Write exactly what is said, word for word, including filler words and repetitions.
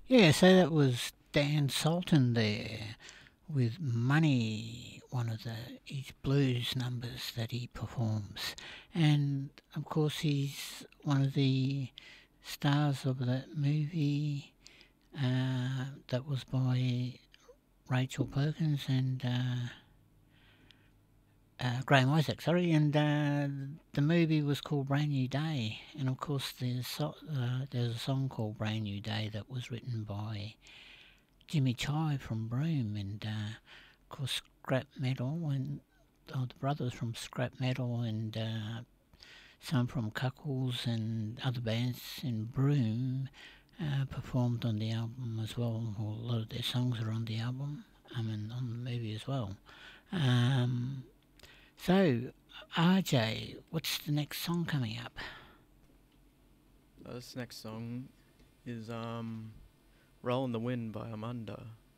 Yeah, so that was Dan Sultan there with Money, one of the his blues numbers that he performs. And of course, he's one of the stars of that movie uh, that was by Rachel Perkins and uh, uh, Graham Isaac, sorry. And uh, the movie was called Brand New Day. And of course, there's, so, uh, there's a song called Brand New Day that was written by Jimmy Chive from Broome, and uh, of course Scrap Metal, and oh, the brothers from Scrap Metal, and uh, some from Cuckles and other bands in Broome uh, performed on the album as well. Or a lot of their songs are on the album, I mean on the movie as well. Um, so, R J, what's the next song coming up? Uh, this next song is um, "Roll in the Wind" by Amanda.